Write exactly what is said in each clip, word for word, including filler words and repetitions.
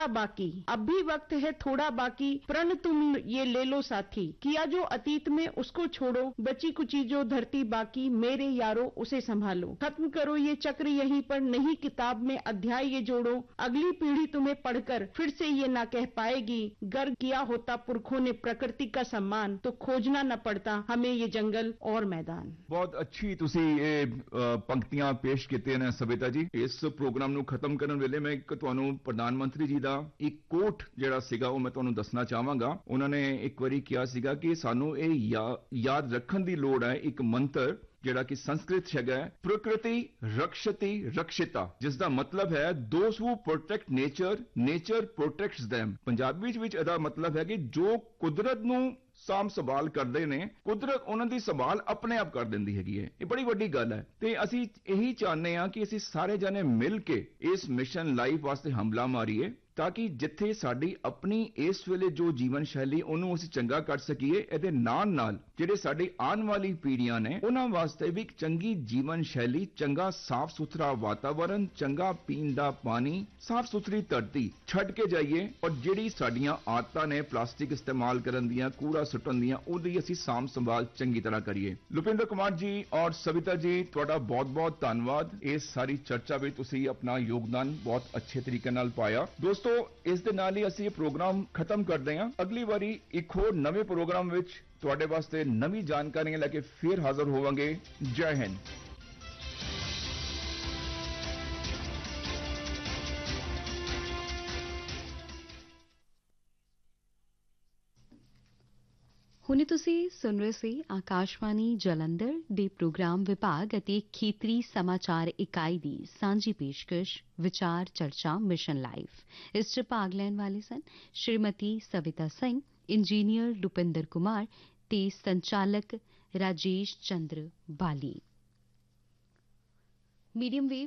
बाकी, अब भी वक्त है थोड़ा बाकी, प्रण तुम ये ले लो साथी, किया जो अतीत में उसको छोड़ो, बची कुची जो धरती बाकी, मेरे यारो उसे संभालो, खत्म करो ये चक्र यहीं पर, नहीं किताब में अध्याय ये जोड़ो, अगली पीढ़ी तुम्हें पढ़कर फिर से ये ना कह पाएगी, गर्व किया होता पुरखों ने प्रकृति का सम्मान, तो खोजना न पड़ता हमें ये जंगल और मैदान। बहुत अच्छी ਤੁਸੀਂ ਇਹ ਪੰਕਤੀਆਂ ਪੇਸ਼ ਕੀਤੀਆਂ ਨੇ ਸਵਿਤਾ ਜੀ। ਇਸ ਪ੍ਰੋਗਰਾਮ ਨੂੰ ਖਤਮ ਕਰਨ ਵੇਲੇ ਮੈਂ ਇੱਕ ਤੁਹਾਨੂੰ ਪ੍ਰਧਾਨ ਮੰਤਰੀ ਜੀ ਦਾ ਇੱਕ ਕੋਟ ਜਿਹੜਾ ਸੀਗਾ ਉਹ ਮੈਂ ਤੁਹਾਨੂੰ ਦੱਸਣਾ ਚਾਹਾਂਗਾ। ਉਹਨਾਂ ਨੇ ਇੱਕ ਵਾਰੀ ਕਿਹਾ ਸੀਗਾ ਕਿ ਸਾਨੂੰ ਇਹ ਯਾਦ ਰੱਖਣ ਦੀ ਲੋੜ ਹੈ ਇੱਕ ਮੰਤਰ ਜਿਹੜਾ ਕਿ ਸੰਸਕ੍ਰਿਤ ਹੈਗਾ ਪ੍ਰਕਿਰਤੀ ਰਕਸ਼ਤੀ ਰਕਸ਼ਿਤਾ, ਜਿਸ ਦਾ ਮਤਲਬ ਹੈ ਦੋਸ ਹੂ protect nature nature ਪ੍ਰੋਟੈਕਟਸ them। Punjabi ਵਿੱਚ ਇਹਦਾ ਮਤਲਬ ਹੈ ਕਿ ਜੋ ਕੁਦਰਤ ਨੂੰ ਸਾਂਭ ਸੰਭਾਲ ਕਰਦੇ ਨੇ ਕੁਦਰਤ ਉਹਨਾਂ ਦੀ ਸੰਭਾਲ ਆਪਣੇ ਆਪ ਕਰ ਦਿੰਦੀ ਹੈਗੀ ਹੈ। ਇਹ ਬੜੀ ਵੱਡੀ ਗੱਲ ਹੈ ਤੇ ਅਸੀਂ ਇਹੀ ਚਾਹੁੰਦੇ ਹਾਂ ਕਿ ਅਸੀਂ ਸਾਰੇ ਜਣੇ ਮਿਲ ਕੇ ਇਸ ਮਿਸ਼ਨ ਲਾਈਫ ਵਾਸਤੇ ਹਮਲਾ ਮਾਰੀਏ ताकि जिथे साडी अपनी इस वेले जो जीवन शैली ਉਹਨੂੰ ਅਸੀਂ ਚੰਗਾ ਕਰ ਸਕੀਏ, ਇਹਦੇ ਨਾਲ ਨਾਲ ਜਿਹੜੇ ਸਾਡੇ ਆਉਣ ਵਾਲੀ ਪੀੜ੍ਹੀਆਂ ਨੇ ਉਹਨਾਂ ਵਾਸਤੇ ਵੀ ਇੱਕ ਚੰਗੀ ਜੀਵਨ ਸ਼ੈਲੀ, ਚੰਗਾ ਸਾਫ਼ ਸੁਥਰਾ ਵਾਤਾਵਰਣ, ਚੰਗਾ ਪੀਣ ਦਾ ਪਾਣੀ, ਸਾਫ਼ ਸੁਥਰੀ ਧਰਤੀ ਛੱਡ ਕੇ ਜਾਈਏ ਔਰ ਜਿਹੜੀ ਸਾਡੀਆਂ ਆਦਤਾਂ ਨੇ ਪਲਾਸਟਿਕ ਇਸਤੇਮਾਲ ਕਰਨ ਦੀਆਂ, ਕੂੜਾ ਸੁੱਟਣ ਦੀਆਂ, ਉਹਦੀ ਅਸੀਂ ਸਾਂਭ ਸੰਭਾਲ ਚੰਗੀ ਤਰ੍ਹਾਂ ਕਰੀਏ। ਲੁਪਿੰਦਰ ਕੁਮਾਰ ਜੀ ਔਰ ਸਵਿਤਾ ਜੀ ਤੁਹਾਡਾ ਬਹੁਤ-ਬਹੁਤ ਧੰਨਵਾਦ। ਇਸ ਸਾਰੀ ਚਰਚਾ ਵਿੱਚ ਤੁਸੀਂ ਆਪਣਾ ਯੋਗਦਾਨ ਬਹੁਤ ਅੱਛੇ ਤਰੀਕੇ ਨਾਲ ਪਾਇਆ। ਦੋਸਤੋ ਇਸ ਦੇ ਨਾਲ ਹੀ ਅਸੀਂ ਇਹ ਪ੍ਰੋਗਰਾਮ ਖਤਮ ਕਰਦੇ ਹਾਂ। ਅਗਲੀ ਵਾਰੀ ਇੱਕ ਹੋਰ ਨਵੇਂ ਪ੍ਰੋਗਰਾਮ ਵਿੱਚ ਤੁਹਾਡੇ ਵਾਸਤੇ ਨਵੀਂ ਜਾਣਕਾਰੀਆਂ ਲੈ ਕੇ ਫਿਰ ਹਾਜ਼ਰ ਹੋਵਾਂਗੇ। ਜੈ ਹਿੰਦ। ਹੁਣੇ ਤੁਸੀਂ ਸੁਣ ਰਹੇ ਸੀ ਆਕਾਸ਼ਵਾਣੀ ਜਲੰਧਰ ਦੇ ਪ੍ਰੋਗਰਾਮ ਵਿਭਾਗ ਅਤੇ ਖੇਤਰੀ ਸਮਾਚਾਰ ਇਕਾਈ ਦੀ ਸਾਂਝੀ ਪੇਸ਼ਕਸ਼ ਵਿਚਾਰ ਚਰਚਾ ਮਿਸ਼ਨ ਲਾਈਵ। ਇਸ 'ਚ ਭਾਗ ਲੈਣ ਵਾਲੇ ਸਨ ਸ਼੍ਰੀਮਤੀ ਸਵਿਤਾ ਸਿੰਘ, ਇੰਜੀਨੀਅਰ ਰੁਪਿੰਦਰ ਕੁਮਾਰ ਤੇ ਸੰਚਾਲਕ ਰਾਜੇਸ਼ ਚੰਦਰ ਬਾਲੀ। ਮੀਡੀਅਮ ਵੇਵ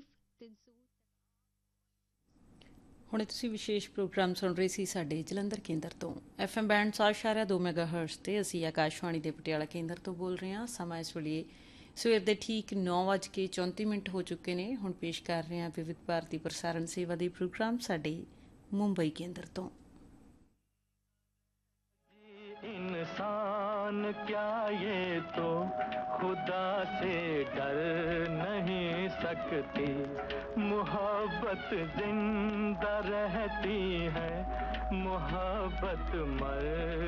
ਹੁਣੇ ਤੁਸੀਂ ਵਿਸ਼ੇਸ਼ ਪ੍ਰੋਗਰਾਮ ਸੁਣ ਰਹੇ ਸੀ ਸਾਡੇ ਜਲੰਧਰ ਕੇਂਦਰ ਤੋਂ ਐਫ ਐਮ ਬੈਂਡ ਸੌ ਇਸ਼ਾਰਿਆ ਦੋ ਮੈਗਾਹਰਟਜ਼ ਤੇ। ਅਸੀਂ ਆਕਾਸ਼ਵਾਣੀ ਦੇ ਪਟਿਆਲਾ ਕੇਂਦਰ ਤੋਂ ਬੋਲ ਰਹੇ ਹਾਂ। ਸਮਾਂ ਇਸ ਵੇਲੇ ਸਵੇਰ ਦੇ ਠੀਕ ਨੌ ਵੱਜ ਕੇ ਚੌਂਤੀ ਮਿੰਟ ਹੋ ਚੁੱਕੇ ਨੇ। ਹੁਣ ਪੇਸ਼ ਕਰ ਰਹੇ ਹਾਂ ਵਿਵਿਧ ਭਾਰਤੀ ਪ੍ਰਸਾਰਣ ਸੇਵਾ ਦੇ ਪ੍ਰੋਗਰਾਮ ਸਾਡੇ ਮੁੰਬਈ ਕੇਂਦਰ ਤੋਂ। इंसान क्या ये तो खुदा से डर नहीं सकती, मोहब्बत जिंदा रहती है, मोहब्बत मर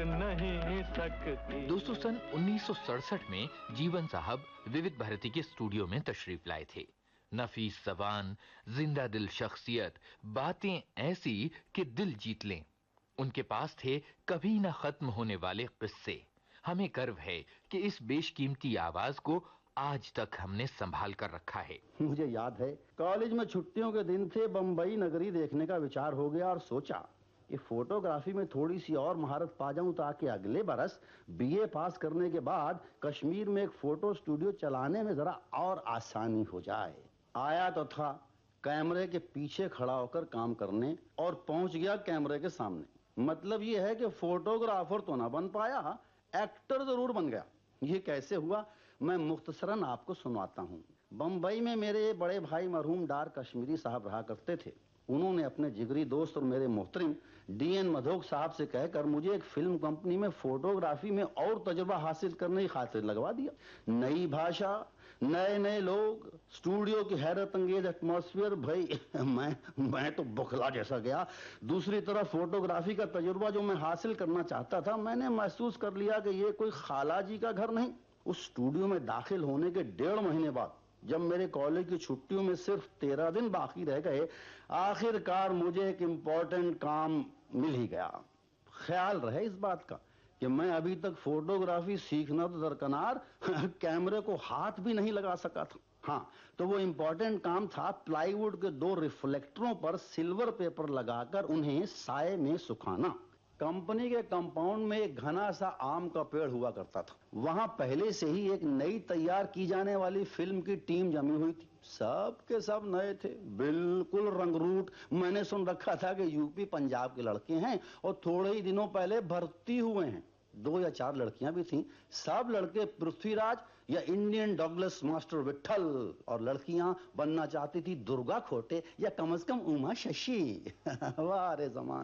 नहीं सकती। दोस्तों, सन उन्नीस सौ सड़सठ में जीवन साहब विविध भारती के स्टूडियो में तशरीफ लाए थे। नफीस ज़बान, जिंदा दिल शख्सियत, बातें ऐसी कि दिल जीत लें। उनके पास थे कभी न खत्म होने वाले किस्से। हमें गर्व है कि इस बेशकीमती आवाज को आज तक हमने संभाल कर रखा है। मुझे याद है कॉलेज में छुट्टियों के दिन थे, बम्बई नगरी देखने का विचार हो गया और सोचा कि फोटोग्राफी में थोड़ी सी और महारत पा जाऊं ताकि अगले बरस बीए पास करने के बाद कश्मीर में एक फोटो स्टूडियो चलाने में जरा और आसानी हो जाए। आया तो था कैमरे के पीछे खड़ा होकर काम करने और पहुंच गया कैमरे के सामने। मतलब ये है कि फोटोग्राफर तो ना बन पाया, एक्टर जरूर बन गया। ये कैसे हुआ मैं मुख्तसरन आपको सुनाता हूँ। बम्बई में मेरे बड़े भाई मरहूम डार कश्मीरी साहब रहा करते थे। उन्होंने अपने जिगरी दोस्त और मेरे मोहतरम डी एन मधोक साहब से कहकर मुझे एक फिल्म कंपनी में फोटोग्राफी में और तजुर्बा हासिल करने की खातिर लगवा दिया। नई भाषा, नए नए लोग, स्टूडियो की हैरत अंगेज एटमॉस्फेयर, भाई मैं मैं तो बौखला जैसा गया। दूसरी तरफ फोटोग्राफी का तजुर्बा जो मैं हासिल करना चाहता था, मैंने महसूस कर लिया कि ये कोई खाला जी का घर नहीं। उस स्टूडियो में दाखिल होने के डेढ़ महीने बाद जब मेरे कॉलेज की छुट्टियों में सिर्फ तेरह दिन बाकी रह गए, आखिरकार मुझे एक इम्पोर्टेंट काम मिल ही गया। ख्याल रहे इस बात का कि मैं अभी तक फोटोग्राफी सीखना तो दरकनार कैमरे को हाथ भी नहीं लगा सका था। हाँ, तो वो इम्पोर्टेंट काम था प्लाईवुड के दो रिफ्लेक्टरों पर सिल्वर पेपर लगाकर उन्हें साए में सुखाना। कंपनी के कंपाउंड में एक घना सा आम का पेड़ हुआ करता था। वहां पहले से ही एक नई तैयार की जाने वाली फिल्म की टीम जमी हुई थी। सब के सब नए थे, बिल्कुल रंगरूट। मैंने सुन रखा था कि यूपी पंजाब के लड़के हैं और थोड़े ही दिनों पहले भर्ती हुए हैं। दो या चार लड़कियां भी थीं। सब लड़के पृथ्वीराज या इंडियन डॉगलस मास्टर विठल, और लड़कियां बनना चाहती थी दुर्गा खोटे या कम से कम उमा शशि। वाह रे जमाना।